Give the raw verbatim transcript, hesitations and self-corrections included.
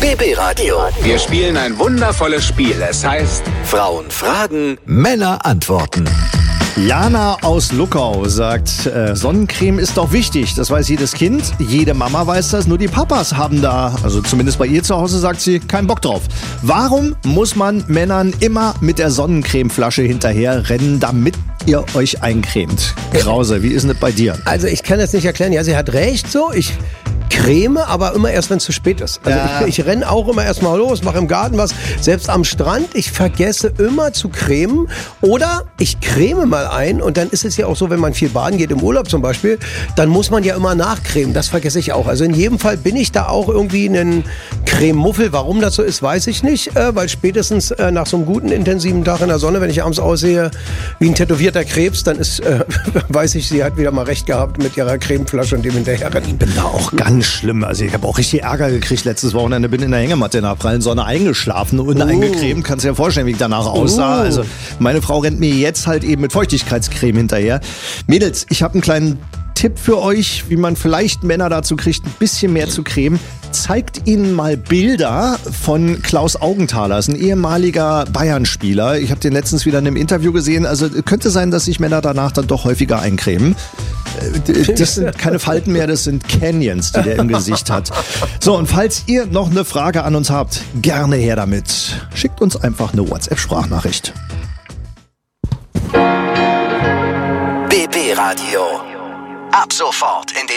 B B Radio. Wir spielen ein wundervolles Spiel. Es heißt Frauen fragen, Männer antworten. Jana aus Luckau sagt, äh, Sonnencreme ist doch wichtig. Das weiß jedes Kind, jede Mama weiß das, nur die Papas haben da, also zumindest bei ihr zu Hause, sagt sie, keinen Bock drauf. Warum muss man Männern immer mit der Sonnencremeflasche hinterher rennen, damit ihr euch eincremt? Krause, wie ist denn das bei dir? Also ich kann das nicht erklären. Ja, sie hat recht so. Ich creme, aber immer erst, wenn es zu spät ist. Also Ja. ich, ich renne auch immer erst mal los, mache im Garten was. Selbst am Strand, ich vergesse immer zu cremen. Oder ich creme mal ein und dann ist es ja auch so, wenn man viel baden geht, im Urlaub zum Beispiel, dann muss man ja immer nachcremen. Das vergesse ich auch. Also in jedem Fall bin ich da auch irgendwie ein Crememuffel. Warum das so ist, weiß ich nicht. Äh, weil spätestens äh, nach so einem guten, intensiven Tag in der Sonne, wenn ich abends aussehe wie ein tätowierter Krebs, dann ist, äh, weiß ich, sie hat wieder mal recht gehabt mit ihrer Cremeflasche und dem hinterherrennen. Ich bin da auch ganz schlimm. Also ich habe auch richtig Ärger gekriegt letztes Wochenende. Bin in der Hängematte in der prallen Sonne eingeschlafen und Uh. eingecremt. Kannst dir ja vorstellen, wie ich danach aussah. Uh. Also meine Frau rennt mir jetzt halt eben mit Feuchtigkeitscreme hinterher. Mädels, ich habe einen kleinen Tipp für euch, wie man vielleicht Männer dazu kriegt, ein bisschen mehr zu cremen. Zeigt ihnen mal Bilder von Klaus Augenthaler, das ist ein ehemaliger Bayern-Spieler. Ich habe den letztens wieder in einem Interview gesehen. Also könnte sein, dass sich Männer danach dann doch häufiger eincremen. Das sind keine Falten mehr, das sind Canyons, die der im Gesicht hat. So, und falls ihr noch eine Frage an uns habt, gerne her damit. Schickt uns einfach eine WhatsApp-Sprachnachricht. B B Radio. Ab sofort in den